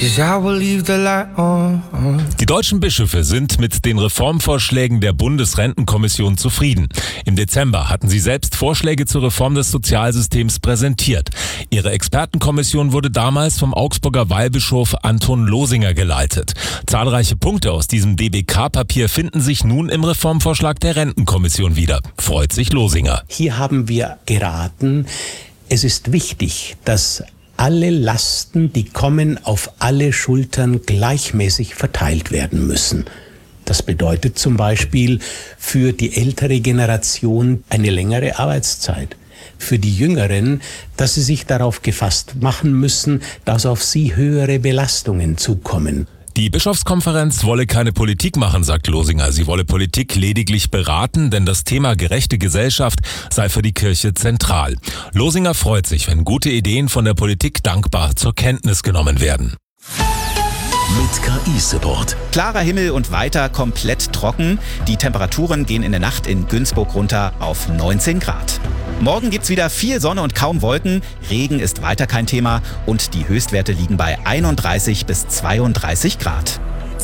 'cause I will leave the light on. Die deutschen Bischöfe sind mit den Reformvorschlägen der Bundesrentenkommission zufrieden. Im Dezember hatten sie selbst Vorschläge zur Reform des Sozialsystems präsentiert. Ihre Expertenkommission wurde damals vom Augsburger Weihbischof Anton Losinger geleitet. Zahlreiche Punkte aus diesem DBK-Papier finden sich nun im Reformvorschlag der Rentenkommission wieder. Freut sich Losinger. Hier haben wir geraten, es ist wichtig, dass alle Lasten, die kommen, auf alle Schultern gleichmäßig verteilt werden müssen. Das bedeutet zum Beispiel für die ältere Generation eine längere Arbeitszeit. Für die Jüngeren, dass sie sich darauf gefasst machen müssen, dass auf sie höhere Belastungen zukommen. Die Bischofskonferenz wolle keine Politik machen, sagt Losinger. Sie wolle Politik lediglich beraten, denn das Thema gerechte Gesellschaft sei für die Kirche zentral. Losinger freut sich, wenn gute Ideen von der Politik dankbar zur Kenntnis genommen werden. Mit KI-Support. Klarer Himmel und weiter komplett trocken. Die Temperaturen gehen in der Nacht in Günzburg runter auf 19 Grad. Morgen gibt's wieder viel Sonne und kaum Wolken. Regen ist weiter kein Thema und die Höchstwerte liegen bei 31 bis 32 Grad.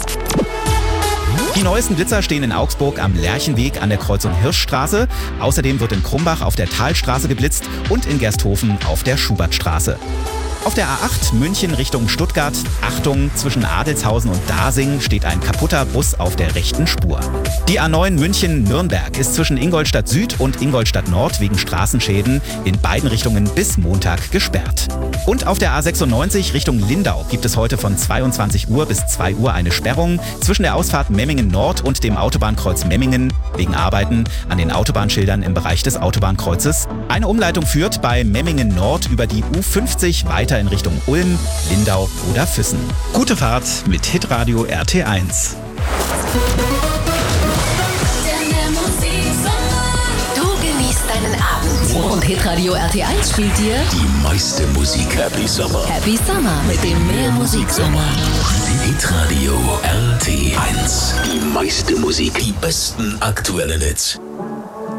Die neuesten Blitzer stehen in Augsburg am Lerchenweg an der Kreuzung Hirschstraße. Außerdem wird in Krumbach auf der Talstraße geblitzt und in Gersthofen auf der Schubertstraße. Auf der A8 München Richtung Stuttgart, Achtung, zwischen Adelshausen und Dasing steht ein kaputter Bus auf der rechten Spur. Die A9 München-Nürnberg ist zwischen Ingolstadt Süd und Ingolstadt Nord wegen Straßenschäden in beiden Richtungen bis Montag gesperrt. Und auf der A96 Richtung Lindau gibt es heute von 22 Uhr bis 2 Uhr eine Sperrung zwischen der Ausfahrt Memmingen Nord und dem Autobahnkreuz Memmingen wegen Arbeiten an den Autobahnschildern im Bereich des Autobahnkreuzes. Eine Umleitung führt bei Memmingen Nord über die U50 weiter in Richtung Ulm, Lindau oder Füssen. Gute Fahrt mit Hitradio RT1. Du genießt deinen Abend. Und Hitradio RT1 spielt dir Die meiste Musik. Happy Summer. Happy Summer mit dem Mehr Musiksommer. Hitradio RT1. Die meiste Musik. Die besten aktuellen Hits.